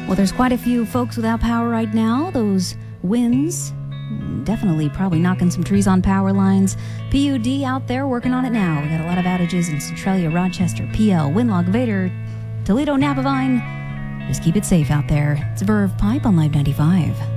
Well, there's quite a few folks without power right now. Those winds definitely probably knocking some trees on power lines. PUD out there working on it now. We got a lot of outages in Centralia, Rochester, PL, Winlock, Vader, Toledo, Napavine. Just keep it safe out there. It's Verve Pipe on Live 95.